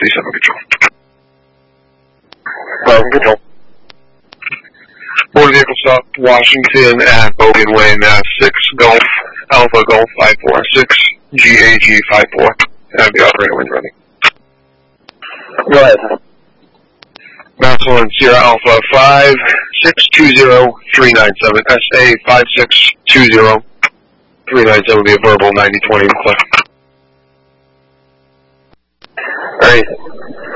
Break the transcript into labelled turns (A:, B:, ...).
A: 37 control.
B: Control.
A: Motor vehicle stop Washington at Bogan Way, Mass. 6 Golf Alpha Golf 546 GAG 54. And I have the operator when ready.
B: Go ahead.
A: Massillon Sierra Alpha 5620397 SA 5620397 will be a verbal 9020 in play.
B: Alright.